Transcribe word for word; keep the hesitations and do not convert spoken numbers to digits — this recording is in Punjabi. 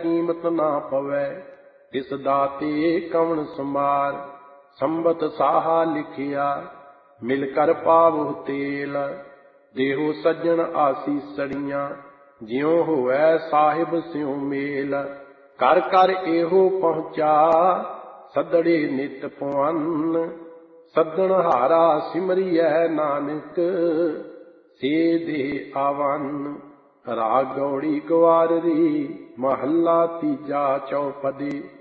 ਕੀਮਤ ਨਾ ਪਵੈ। ਤਿਸ ਦਾਤੇ ਕਵਣ ਸੰਭਾਰ, ਸੰਬਤ ਸਾਹਾ ਲਿਖਿਆ। ਮਿਲ ਕਰ ਪਾਵਹੁ ਤੇਲ, ਦੇਹੋ ਸੱਜਣ ਆਸੀਸੜੀਆਂ। ਜਿਉ ਹੋਵੈ ਸਾਹਿਬ ਸਿਉ ਮੇਲ, ਕਰ ਕਰ ਇਹੋ ਪਹੁੰਚਾ। ਸੱਦੜੇ ਨਿਤ ਪਵਨ, ਸੱਦਣ ਹਾਰਾ ਸਿਮਰਿਐ ਨਾਨਕ। ਸੇ ਦੇ ਆਵਨ। ਰਾਗ ਗੌੜੀ ਗਵਾਰਰੀ, ਮਹੱਲਾ ਤੀਜਾ ਚੌਪਦੀ।